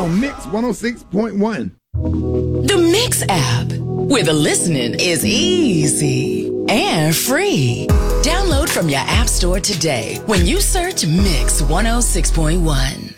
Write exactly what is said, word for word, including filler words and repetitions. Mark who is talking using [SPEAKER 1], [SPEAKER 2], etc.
[SPEAKER 1] on Mix one oh six point one.
[SPEAKER 2] The Mix app, where the listening is easy and free. Download from your app store today when you search Mix one oh six point one.